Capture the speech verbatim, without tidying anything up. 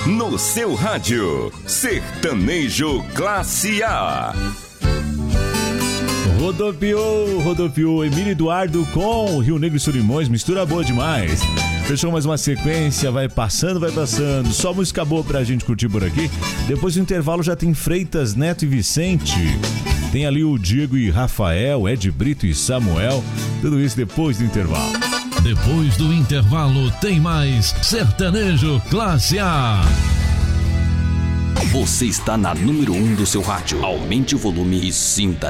no seu rádio. Sertanejo Classe A. Rodopiou, rodopiou, Emílio Eduardo com Rio Negro e Solimões, mistura boa demais. Fechou mais uma sequência, vai passando, vai passando. Só música boa pra gente curtir por aqui. Depois do intervalo já tem Freitas, Neto e Vicente. Tem ali o Diego e Rafael, Ed Brito e Samuel. Tudo isso depois do intervalo. Depois do intervalo tem mais Sertanejo Classe A. Você está na número um do seu rádio. Aumente o volume e sinta